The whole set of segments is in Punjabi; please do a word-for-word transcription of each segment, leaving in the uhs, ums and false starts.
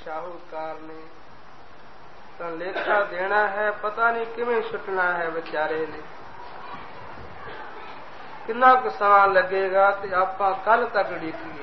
ਸ਼ਾਹੂਕਾਰ ਨੇ ਤਾਂ ਲੇਖਾ ਦੇਣਾ ਹੈ, ਪਤਾ ਨਹੀਂ ਕਿਵੇਂ ਛੁੱਟਣਾ ਹੈ ਵਿਚਾਰੇ ਨੇ। ਕਿੰਨਾ ਕੁ ਸਮਾਂ ਲੱਗੇਗਾ ਤੇ ਆਪਾਂ ਕੱਲ ਤੱਕ ਉਡੀਕੀਏ।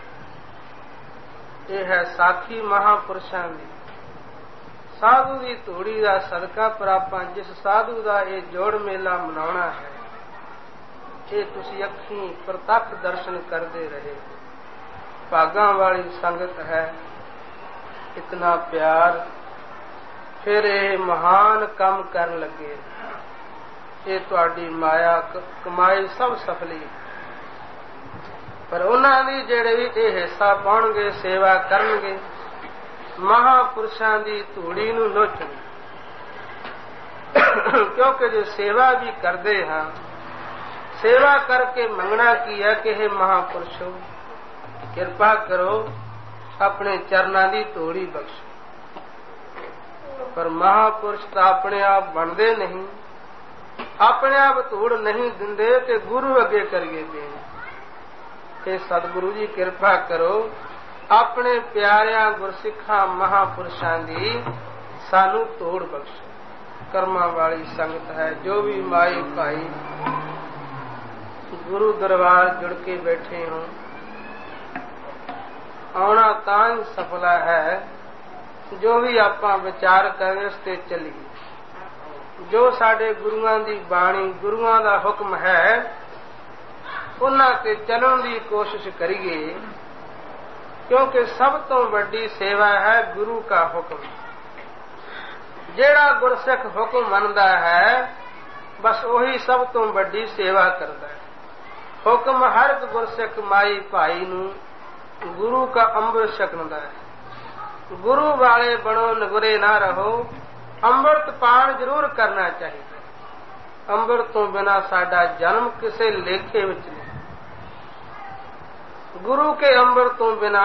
ਇਹ ਹੈ ਸਾਖੀ ਮਹਾਂਪੁਰਸ਼ਾਂ ਦੀ, ਸਾਧੂ ਦੀ ਧੂੜੀ ਦਾ ਸਦਕਾ। ਪਰ ਆਪਾਂ ਜਿਸ ਸਾਧੂ ਦਾ ਇਹ ਜੋੜ ਮੇਲਾ ਮਨਾਉਣਾ ਹੈ, ਇਹ ਤੁਸੀਂ ਅੱਖੀਂ ਪ੍ਰਤੱਖ ਦਰਸ਼ਨ ਕਰਦੇ ਰਹੇ। ਭਾਗਾਂ ਵਾਲੀ ਸੰਗਤ ਹੈ, ਇਤਨਾ ਪਿਆਰ, ਫਿਰ ਇਹ ਮਹਾਨ ਕੰਮ ਕਰਨ ਲੱਗੇ। ਇਹ ਤੁਹਾਡੀ ਮਾਇਆ ਕਮਾਈ ਸਭ ਸਫਲੀ। ਪਰ ਉਹਨਾਂ ਦੀ ਜਿਹੜੇ ਵੀ ਇਹ ਹਿੱਸਾ ਪਾਉਣਗੇ, ਸੇਵਾ ਕਰਨਗੇ, ਮਹਾਂਪੁਰਸ਼ਾਂ ਦੀ ਧੂੜੀ ਨੂੰ ਨੋਚਣ। ਕਿਉਂਕਿ ਜੇ ਸੇਵਾ ਵੀ ਕਰਦੇ ਹਾਂ, ਸੇਵਾ ਕਰਕੇ ਮੰਗਣਾ ਕੀ ਹੈ ਕਿ ਇਹ ਮਹਾਂਪੁਰਸ਼ੋ ਕਿਰਪਾ ਕਰੋ, ਆਪਣੇ ਚਰਨਾਂ ਦੀ ਧੂੜੀ ਬਖਸ਼ੋ। ਪਰ ਮਹਾਂਪੁਰਸ਼ ਤਾਂ ਆਪਣੇ ਆਪ ਬਣਦੇ ਨਹੀਂ, ਆਪਣੇ ਆਪ ਧੂੜ ਨਹੀਂ ਦਿੰਦੇ ਤੇ ਗੁਰੂ ਅੱਗੇ ਕਰੀਏ ਦੇਣ ਕਿ ਸਤਿਗੁਰੂ ਜੀ ਕਿਰਪਾ ਕਰੋ, ਆਪਣੇ ਪਿਆਰਿਆਂ ਗੁਰਸਿੱਖਾਂ ਮਹਾਂਪੁਰਸ਼ਾਂ ਦੀ ਸਾਨੂੰ ਧੂੜ ਬਖਸ਼ੋ। ਕਰਮਾਂ ਵਾਲੀ ਸੰਗਤ ਹੈ, ਜੋ ਵੀ ਮਾਈ ਭਾਈ ਗੁਰੂ ਦਰਬਾਰ ਜੁੜ ਕੇ ਬੈਠੇ ਹੋ, ਆਉਣਾ ਤਾਂ ਹੀ ਸਫਲਾ ਹੈ ਜੋ ਵੀ ਆਪਾਂ ਵਿਚਾਰ ਕਰਨ ਇਸ ਤੇ ਚੱਲੀਏ। ਜੋ ਸਾਡੇ ਗੁਰੂਆਂ ਦੀ ਬਾਣੀ, ਗੁਰੂਆਂ ਦਾ ਹੁਕਮ ਹੈ, ਉਹਨਾਂ ਤੇ ਚੱਲਣ ਦੀ ਕੋਸ਼ਿਸ਼ ਕਰੀਏ। ਕਿਉਂਕਿ ਸਭ ਤੋਂ ਵੱਡੀ ਸੇਵਾ ਹੈ ਗੁਰੂ ਦਾ ਹੁਕਮ। ਜਿਹੜਾ ਗੁਰਸਿੱਖ ਹੁਕਮ ਮੰਨਦਾ ਹੈ, ਬਸ ਉਹੀ ਸਭ ਤੋਂ ਵੱਡੀ ਸੇਵਾ ਕਰਦਾ ਹੈ। ਹੁਕਮ ਹਰ ਇੱਕ ਗੁਰਸਿੱਖ ਮਾਈ ਭਾਈ ਨੂੰ ਗੁਰੂ ਦਾ ਅੰਮ੍ਰਿਤ ਛਕਦਾ ਹੈ। ਗੁਰੂ ਵਾਲੇ ਬਣੋ, ਨਗੁਰੇ ਨਾ ਰਹੋ। ਅੰਮ੍ਰਿਤ ਪਾਨ ਜ਼ਰੂਰ ਕਰਨਾ ਚਾਹੀਦਾ। ਅੰਮ੍ਰਿਤ ਤੋਂ ਬਿਨਾਂ ਸਾਡਾ ਜਨਮ ਕਿਸੇ ਲੇਖੇ ਵਿੱਚ ਨਹੀਂ। ਗੁਰੂ ਕੇ ਅੰਮ੍ਰਿਤ ਤੋਂ ਬਿਨਾਂ